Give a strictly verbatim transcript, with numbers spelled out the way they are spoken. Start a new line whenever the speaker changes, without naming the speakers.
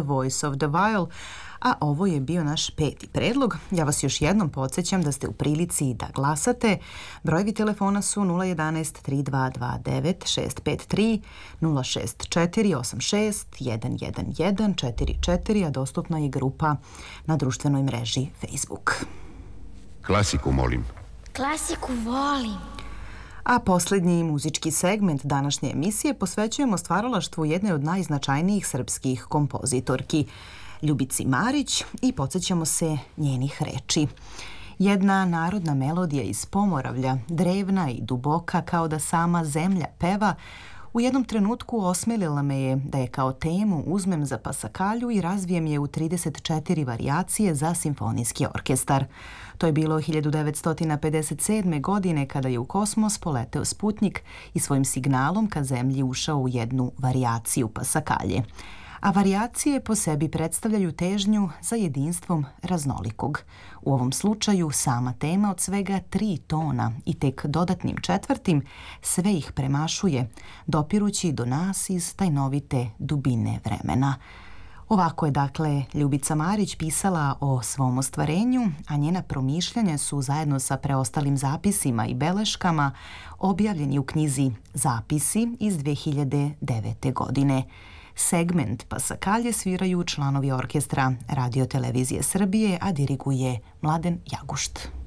Voice of the Viol, a ovo je bio naš peti predlog. Ja vas još jednom podsjećam da ste u prilici da glasate. Brojevi telefona su nula jedan jedan tri dva dva devet šest pet tri, nula šest četiri osam šest jedan jedan jedan četiri četiri, a dostupna je grupa na društvenoj mreži Facebook.
Klasiku molim.
Klasiku volim.
A posljednji muzički segment današnje emisije posvećujemo stvaralaštvu jedne od najznačajnijih srpskih kompozitorki, Ljubici Marić, i podsjećamo se njenih reči. Jedna narodna melodija iz Pomoravlja, drevna i duboka kao da sama zemlja peva, u jednom trenutku osmelila me je da je kao temu uzmem za pasakalju i razvijem je u trideset četiri varijacije za simfonijski orkestar. To je bilo hiljadu devetsto pedeset sedme. godine kada je u kosmos poleteo Sputnik i svojim signalom ka zemlji ušao u jednu varijaciju pasakalje. A varijacije po sebi predstavljaju težnju za jedinstvom raznolikog. U ovom slučaju sama tema od svega tri tona i tek dodatnim četvrtim sve ih premašuje, dopirući do nas iz tajnovite dubine vremena. Ovako je dakle Ljubica Marić pisala o svom ostvarenju, a njena promišljanja su zajedno sa preostalim zapisima i beleškama objavljeni u knjizi Zapisi iz dve hiljade devete. godine. Segment pasakalje sviraju članovi orkestra Radio Televizije Srbije, a diriguje Mladen Jagušt.